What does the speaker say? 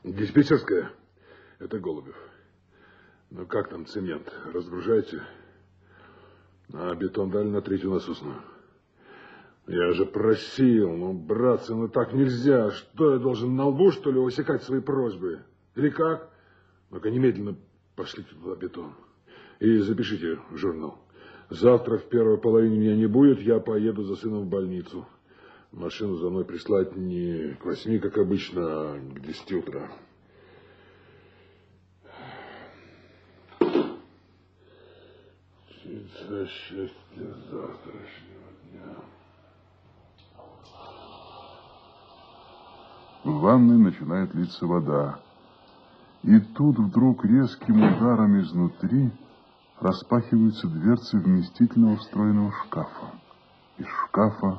Диспетчерская? Это Голубев. Ну как там цемент? Разгружаете? А бетон дали на 3-ю насосную. Я же просил, ну, братцы, ну так нельзя. Что, я должен на лбу, что ли, высекать свои просьбы? Или как? Ну-ка, немедленно пошлите туда бетон. И запишите в журнал. Завтра в первой половине меня не будет, я поеду за сыном в больницу. Машину за мной прислать не к 8, как обычно, а к 10 утра. За счастье завтрашнего дня. В ванной начинает литься вода. И тут вдруг резким ударом изнутри распахиваются дверцы вместительного встроенного шкафа. Из шкафа